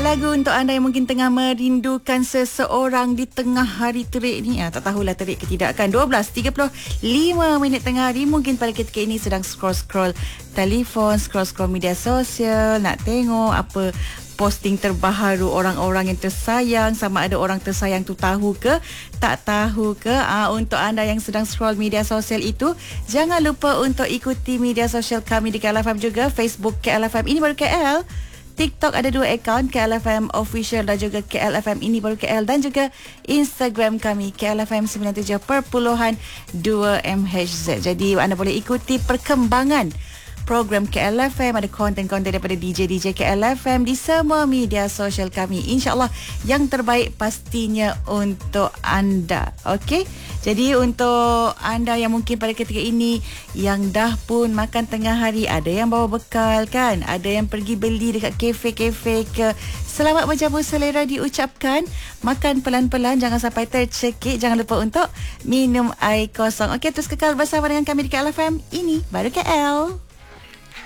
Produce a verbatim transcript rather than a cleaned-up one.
lagu untuk anda yang mungkin tengah merindukan seseorang di tengah hari terik ni. Ah, tak tahulah terik ke tidak kan. dua belas tiga puluh lima minit tengah hari. Mungkin pada ketika ini sedang scroll-scroll telefon, scroll-scroll media sosial, nak tengok apa posting terbaharu orang-orang yang tersayang. Sama ada orang tersayang tu tahu ke tak tahu ke. Ah, untuk anda yang sedang scroll media sosial itu, jangan lupa untuk ikuti media sosial kami di K L F M juga. Facebook K L F M Ini Baru K L, TikTok ada dua akaun, K L F M Official dan juga K L F M Ini Baru K L, dan juga Instagram kami K L F M sembilan puluh tujuh perpuluhan dua M H Z. Jadi anda boleh ikuti perkembangan program K L F M, ada konten-konten daripada D J D J K L F M di semua media sosial kami. InsyaAllah yang terbaik pastinya untuk anda. Okey? Jadi untuk anda yang mungkin pada ketika ini yang dah pun makan tengah hari, ada yang bawa bekal kan, ada yang pergi beli dekat kafe-kafe ke, selamat menjamu selera diucapkan. Makan pelan-pelan, jangan sampai tercekik. Jangan lupa untuk minum air kosong. Okey, terus kekal bersama dengan kami di K L F M Ini Baru K L.